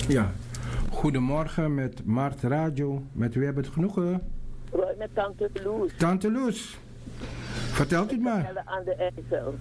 Ja. Goedemorgen met Mart Radio. Met wie hebben het genoegen? Roy met Tante Loes. Tante Loes. Vertelt u het maar. Aan de IJssel.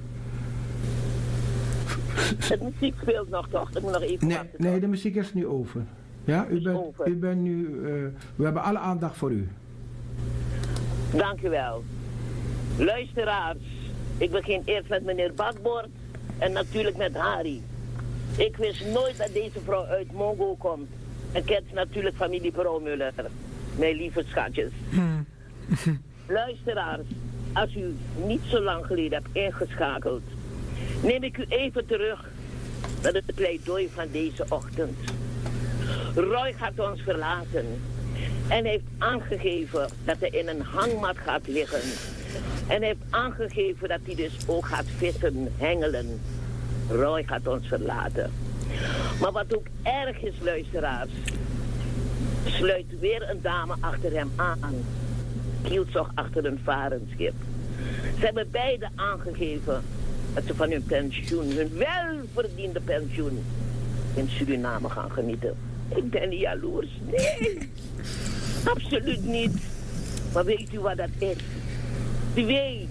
Het muziek speelt nog toch? Ik moet nog even wachten. Nee, de muziek is nu over. Ja, u bent nu... we hebben alle aandacht voor u. Dank u wel. Luisteraars, ik begin eerst met meneer Bakboord en natuurlijk met Harry. Ik wist nooit dat deze vrouw uit Mongo komt. En kent natuurlijk familie Brouwmuller. Mijn lieve schatjes. Luisteraars, als u niet zo lang geleden hebt ingeschakeld, neem ik u even terug naar het pleidooi van deze ochtend. Roy gaat ons verlaten en heeft aangegeven dat hij in een hangmat gaat liggen. En heeft aangegeven dat hij dus ook gaat vissen, hengelen. Roy gaat ons verlaten. Maar wat ook erg is, luisteraars, sluit weer een dame achter hem aan. Kielzog achter een varenschip. Ze hebben beide aangegeven dat ze van hun pensioen, hun welverdiende pensioen, in Suriname gaan genieten. Ik ben niet jaloers. Nee, absoluut niet. Maar weet u wat dat is? 2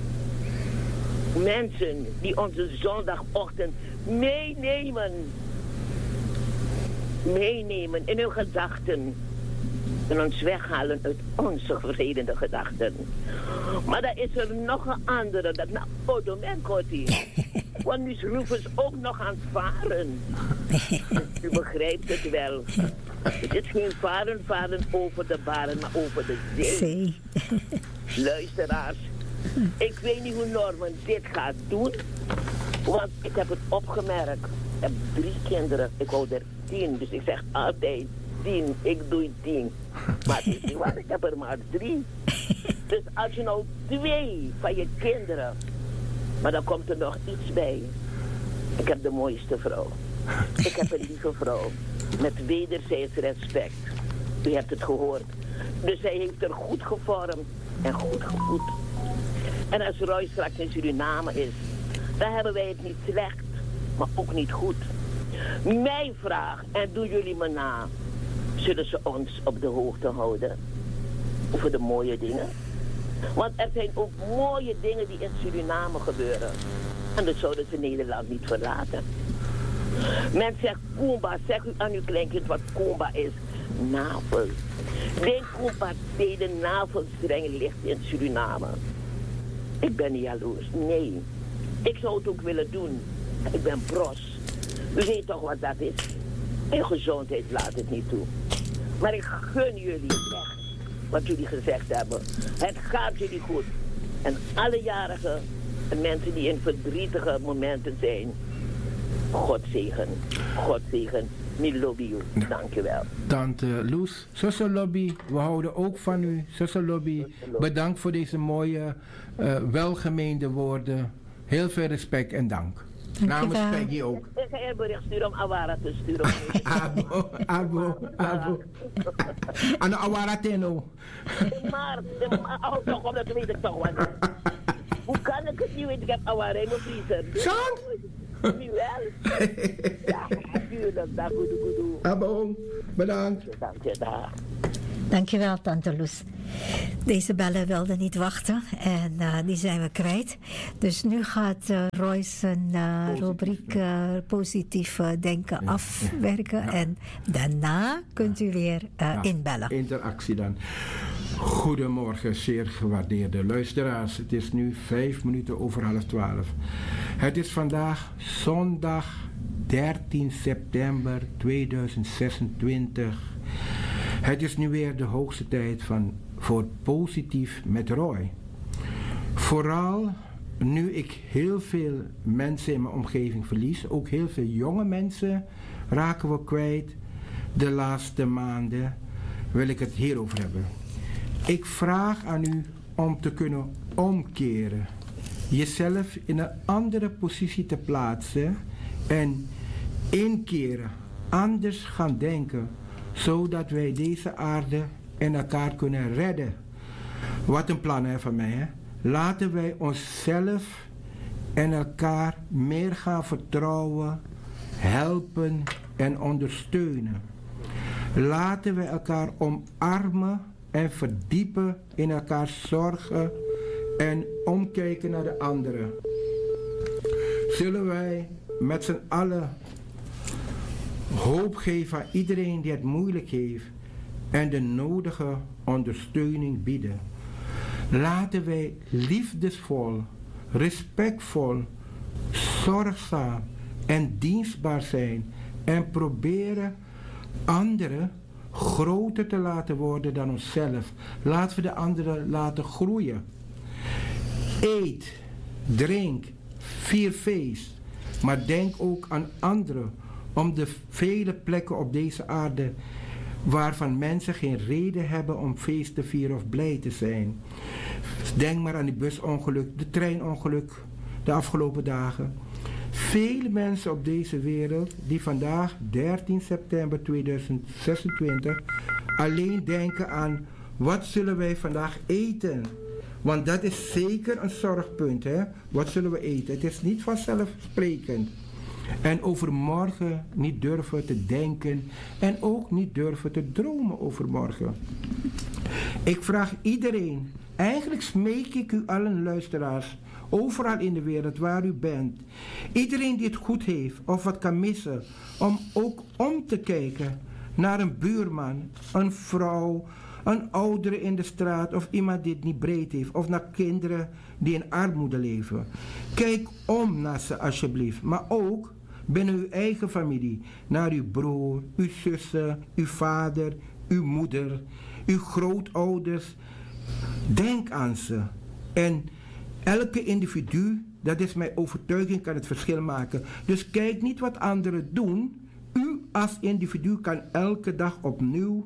mensen die onze zondagochtend meenemen in hun gedachten en ons weghalen uit onze vervelende gedachten. Maar dan is er nog een andere, dat naar Odomenkoti. Want nu is Rufus ook nog aan het varen. U begrijpt het wel. Het is geen varen over de baren, maar over de zee. Luisteraars, ik weet niet hoe Norman dit gaat doen, want ik heb het opgemerkt. Ik heb 3 kinderen, ik hou er 10, dus ik zeg altijd 10, ik doe 10. Maar het is niet waar, ik heb er maar 3. Dus als je nou 2 van je kinderen, maar dan komt er nog iets bij. Ik heb de mooiste vrouw. Ik heb een lieve vrouw, met wederzijds respect. U hebt het gehoord. Dus zij heeft er goed gevormd en goed gevoed. En als Roy straks in Suriname is, dan hebben wij het niet slecht, maar ook niet goed. Mijn vraag, en doen jullie me na, zullen ze ons op de hoogte houden over de mooie dingen? Want er zijn ook mooie dingen die in Suriname gebeuren. En dan zouden ze Nederland niet verlaten. Men zegt Kumba, zeg u aan uw kleinkind wat Kumba is. Navel. Denk Kumba, de navelstreng ligt in Suriname. Ik ben niet jaloers, nee. Ik zou het ook willen doen. Ik ben bros. U weet toch wat dat is? En gezondheid laat het niet toe. Maar ik gun jullie echt wat jullie gezegd hebben. Het gaat jullie goed. En alle jarigen en mensen die in verdrietige momenten zijn, God zegen. God zegen. Mi lobby you. Dankjewel. Tante Loes, zuster Lobby, we houden ook van u. Zuster Lobby, bedankt voor deze mooie, welgemeende woorden. Heel veel respect en dank. Namens Peggy ook. Ik ga een bericht sturen om Awara te sturen. Abo. Aan de Awara Teno. Maar, hou toch op, dat weet ik toch wel. Hoe kan ik het niet weten? Ik heb Awara in mijn vriezer. Zo? Nu wel. Ja, natuurlijk. Dag, goedoe. Abo, bedankt. Dank je, dag. Dankjewel, Tante Loes. Deze bellen wilden niet wachten en die zijn we kwijt. Dus nu gaat Roy zijn rubriek positief denken afwerken. Ja. En daarna kunt u weer inbellen. Interactie dan. Goedemorgen, zeer gewaardeerde luisteraars. Het is nu 5 minuten over 11:30. Het is vandaag zondag 13 september 2026. Het is nu weer de hoogste tijd voor positief met Roy. Vooral nu ik heel veel mensen in mijn omgeving verlies, ook heel veel jonge mensen raken we kwijt. De laatste maanden wil ik het hierover hebben. Ik vraag aan u om te kunnen omkeren, jezelf in een andere positie te plaatsen en inkeren, anders gaan denken, zodat wij deze aarde en elkaar kunnen redden. Wat een plan hè, van mij. Hè? Laten wij onszelf en elkaar meer gaan vertrouwen helpen en ondersteunen. Laten we elkaar omarmen en verdiepen in elkaars zorgen en omkijken naar de anderen. Zullen wij met z'n allen hoop geven aan iedereen die het moeilijk heeft en de nodige ondersteuning bieden. Laten wij liefdesvol, respectvol, zorgzaam en dienstbaar zijn en proberen anderen groter te laten worden dan onszelf. Laten we de anderen laten groeien. Eet, drink, vier feest, maar denk ook aan anderen om de vele plekken op deze aarde waarvan mensen geen reden hebben om feest te vieren of blij te zijn. Denk maar aan die busongeluk, de treinongeluk de afgelopen dagen. Vele mensen op deze wereld die vandaag 13 september 2026 alleen denken aan wat zullen wij vandaag eten. Want dat is zeker een zorgpunt. Hè? Wat zullen we eten? Het is niet vanzelfsprekend. En over morgen niet durven te denken en ook niet durven te dromen over morgen. Ik vraag iedereen, eigenlijk smeek ik u allen luisteraars, overal in de wereld waar u bent, iedereen die het goed heeft of wat kan missen, om ook om te kijken naar een buurman, een vrouw, een oudere in de straat of iemand die het niet breed heeft, of naar kinderen die in armoede leven. Kijk om naar ze alsjeblieft, maar ook binnen uw eigen familie, naar uw broer, uw zussen, uw vader, uw moeder, uw grootouders. Denk aan ze. En elke individu, dat is mijn overtuiging, kan het verschil maken. Dus kijk niet wat anderen doen. U als individu kan elke dag opnieuw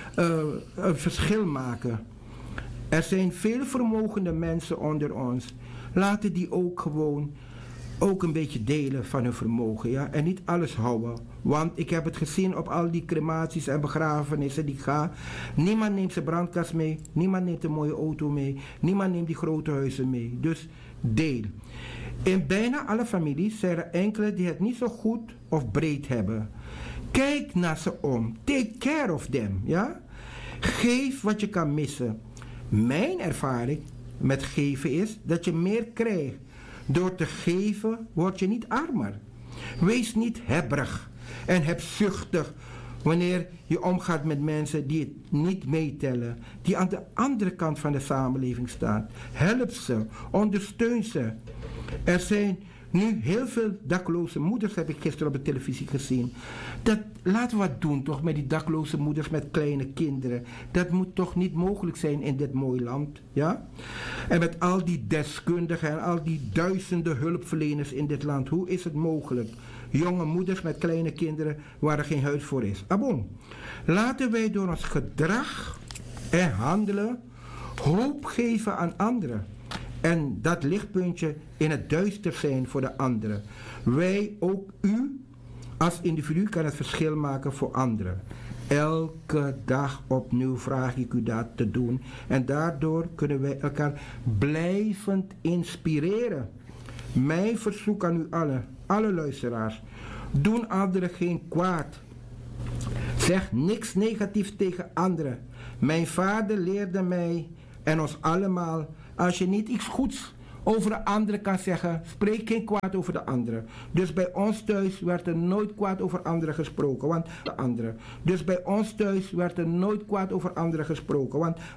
een verschil maken. Er zijn veel vermogende mensen onder ons. Laten die ook gewoon ook een beetje delen van hun vermogen, ja? En niet alles houden. Want ik heb het gezien op al die crematies en begrafenissen die ik ga. Niemand neemt zijn brandkast mee, niemand neemt een mooie auto mee, niemand neemt die grote huizen mee. Dus deel. In bijna alle families zijn er enkele die het niet zo goed of breed hebben. Kijk naar ze om. Take care of them, ja? Geef wat je kan missen. Mijn ervaring met geven is dat je meer krijgt. Door te geven word je niet armer. Wees niet hebberig en hebzuchtig wanneer je omgaat met mensen die het niet meetellen, die aan de andere kant van de samenleving staan. Help ze, ondersteun ze. Er zijn nu heel veel dakloze moeders, heb ik gisteren op de televisie gezien. Laten we wat doen toch met die dakloze moeders met kleine kinderen. Dat moet toch niet mogelijk zijn in dit mooie land, ja? En met al die deskundigen en al die duizenden hulpverleners in dit land, hoe is het mogelijk? Jonge moeders met kleine kinderen waar er geen huis voor is. Abon. Laten wij door ons gedrag en handelen hoop geven aan anderen. En dat lichtpuntje in het duister zijn voor de anderen. Wij, ook u, als individu kan het verschil maken voor anderen. Elke dag opnieuw vraag ik u dat te doen. En daardoor kunnen wij elkaar blijvend inspireren. Mijn verzoek aan u allen, alle luisteraars. Doen anderen geen kwaad. Zeg niks negatiefs tegen anderen. Mijn vader leerde mij en ons allemaal, als je niet iets goeds over de anderen kan zeggen, spreek geen kwaad over de anderen. Dus bij ons thuis werd er nooit kwaad over anderen gesproken, want